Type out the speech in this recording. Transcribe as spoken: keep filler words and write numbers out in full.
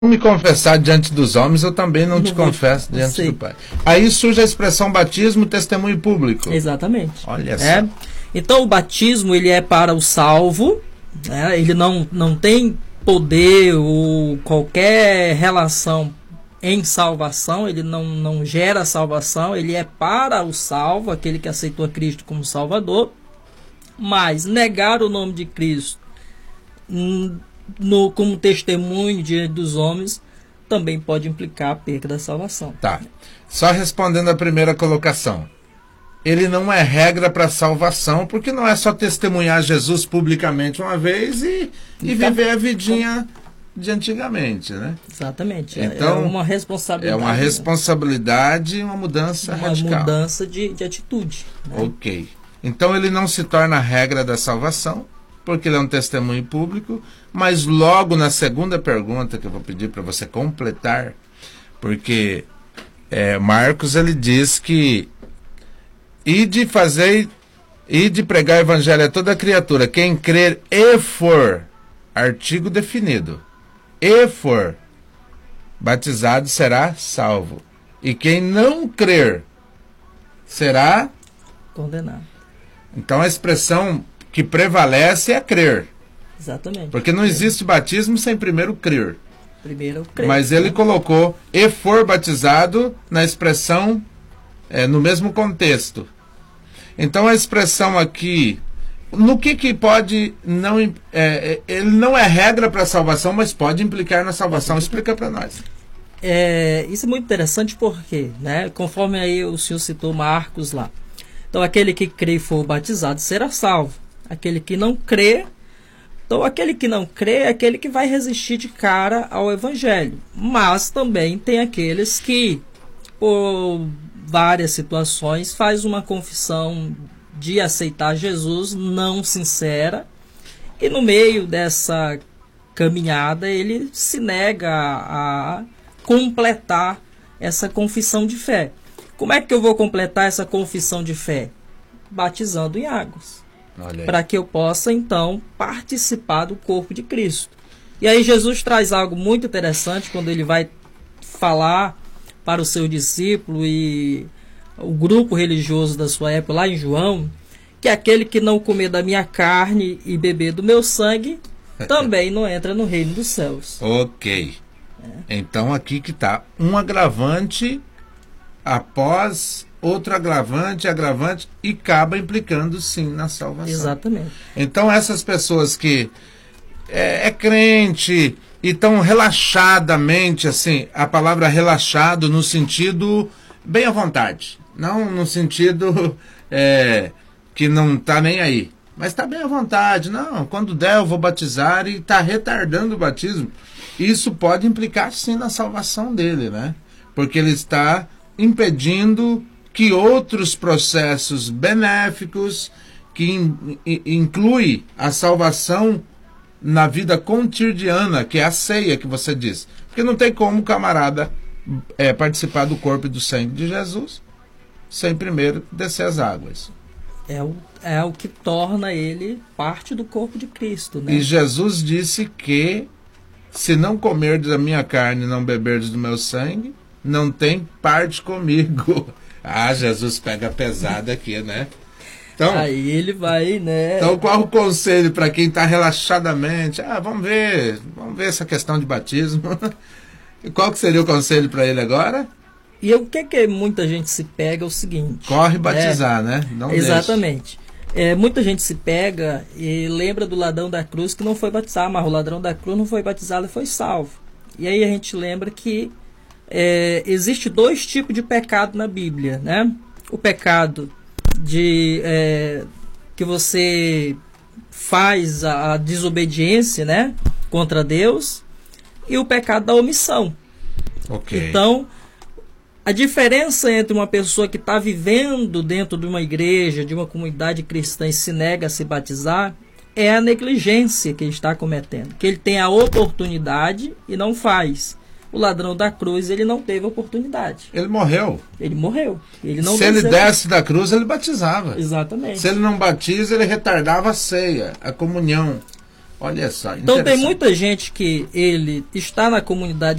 me confessar diante dos homens, eu também não, não te vou, confesso diante sei. do Pai. Aí surge a expressão batismo, testemunho público. Exatamente. Olha só. É. Então o batismo ele é para o salvo, né? Ele não, não tem poder ou qualquer relação em salvação, ele não, não gera salvação, ele é para o salvo, aquele que aceitou a Cristo como Salvador, mas negar o nome de Cristo No, como testemunho diante dos homens também pode implicar a perda da salvação. Tá. Só respondendo a primeira colocação. Ele não é regra para salvação, porque não é só testemunhar Jesus publicamente uma vez e, e Então, viver a vidinha de antigamente, né? Exatamente. Então, é uma responsabilidade. É uma responsabilidade e uma mudança uma radical. Uma mudança de, de atitude. Né? Ok. Então ele não se torna a regra da salvação, porque ele é um testemunho público, mas logo na segunda pergunta que eu vou pedir para você completar, porque é, Marcos ele diz que e de fazer e de pregar o evangelho a toda criatura, quem crer e for, artigo definido, e for batizado será salvo, e quem não crer será condenado. Então a expressão que prevalece é crer. Exatamente. Porque não existe batismo sem primeiro crer. Primeiro crer. Mas ele colocou e for batizado na expressão, é, no mesmo contexto. Então a expressão aqui, no que que pode, não, é, ele não é regra para a salvação, mas pode implicar na salvação. Explica para nós. É, isso é muito interessante porque, né, conforme aí o senhor citou Marcos lá. Então aquele que crê e for batizado será salvo. Aquele que não crê, então aquele que não crê é aquele que vai resistir de cara ao evangelho. Mas também tem aqueles que, por várias situações, faz uma confissão de aceitar Jesus não sincera, e no meio dessa caminhada ele se nega a completar essa confissão de fé. Como é que eu vou completar essa confissão de fé? Batizando em águas. Para que eu possa, então, participar do corpo de Cristo. E aí Jesus traz algo muito interessante quando ele vai falar para o seu discípulo e o grupo religioso da sua época, lá em João, que aquele que não comer da minha carne e beber do meu sangue, também não entra no reino dos céus. Ok. É. Então aqui que está um agravante após outro agravante, agravante, e acaba implicando sim na salvação. Exatamente. Então essas pessoas que é, é crente e tão relaxadamente, assim, a palavra relaxado no sentido bem à vontade, não no sentido é, que não está nem aí, mas está bem à vontade, não, quando der eu vou batizar, e está retardando o batismo, isso pode implicar sim na salvação dele, né? Porque ele está impedindo que outros processos benéficos, que in, in, inclui a salvação na vida cotidiana, que é a ceia que você diz. Porque não tem como o camarada é, participar do corpo e do sangue de Jesus sem primeiro descer as águas. É o, é o que torna ele parte do corpo de Cristo, né? E Jesus disse que se não comerdes da minha carne e não beberdes do meu sangue, não tem parte comigo. Ah, Jesus pega pesado aqui, né? Então, aí ele vai, né? Então, qual o conselho para quem está relaxadamente? Ah, vamos ver, vamos ver essa questão de batismo. Qual que seria o conselho para ele agora? E o que que muita gente se pega é o seguinte. Corre batizar, né? né? Não Exatamente. É, muita gente se pega e lembra do ladrão da cruz que não foi batizado, mas o ladrão da cruz não foi batizado e foi salvo. E aí a gente lembra que É, existe dois tipos de pecado na Bíblia, né? O pecado de é, que você faz a, a desobediência, né, contra Deus, e o pecado da omissão. Okay. Então, a diferença entre uma pessoa que está vivendo dentro de uma igreja, de uma comunidade cristã e se nega a se batizar, é a negligência que ele está cometendo, que ele tem a oportunidade e não faz. O ladrão da cruz, ele não teve oportunidade. Ele morreu. Ele morreu. Ele não Se ele desce da cruz, ele batizava. Exatamente. Se ele não batiza, ele retardava a ceia, a comunhão. Olha só. Então tem muita gente que ele está na comunidade